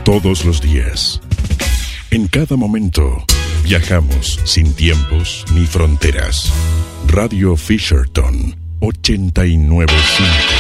Todos los días, en cada momento, viajamos sin tiempos ni fronteras. Radio Fisherton 89.5